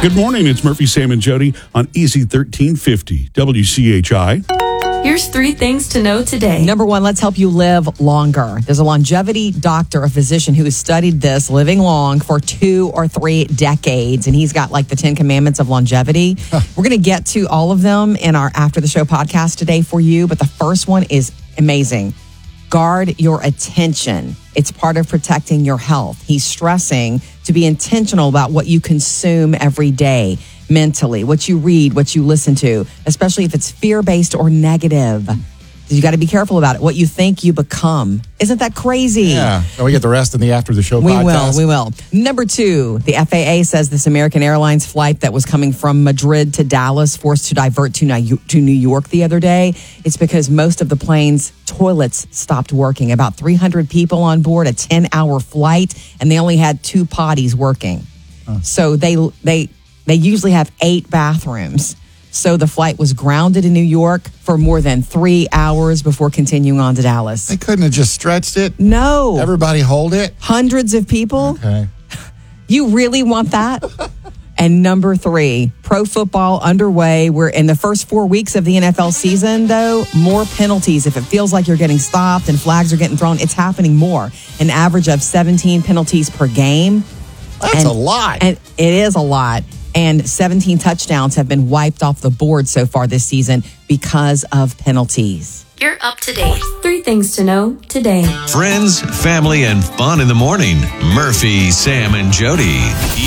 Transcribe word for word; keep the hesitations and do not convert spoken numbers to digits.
Good morning. It's Murphy, Sam, and Jody on Easy thirteen fifty W C H I. Here's three things to know today. Number one, let's help you live longer. There's a longevity doctor, a physician who has studied this, living long for two or three decades. And he's got like the Ten Commandments of longevity. Huh. We're going to get to all of them in our After the Show podcast today for you. But the first one is amazing. Guard your attention. It's part of protecting your health. He's stressing to be intentional about what you consume every day. Mentally, what you read, what you listen to, especially if it's fear-based or negative. You got to be careful about it. What you think, you become. Isn't that crazy? Yeah. So we get the rest in the After the Show we podcast. We will. We will. Number two, the F A A says this American Airlines flight that was coming from Madrid to Dallas forced to divert to New York the other day. It's because most of the plane's toilets stopped working. About three hundred people on board, a ten-hour flight, and they only had two potties working. Huh. So they they... They usually have eight bathrooms. So the flight was grounded in New York for more than three hours before continuing on to Dallas. They couldn't have just stretched it? No. Everybody hold it? Hundreds of people? Okay. You really want that? And number three, pro football underway. We're in the first four weeks of the N F L season, though, more penalties. If it feels like you're getting stopped and flags are getting thrown, it's happening more. An average of seventeen penalties per game. That's and, a lot. And it is a lot. And seventeen touchdowns have been wiped off the board so far this season because of penalties. You're up to date. Three things to know today. Friends, family, and fun in the morning. Murphy, Sam, and Jody.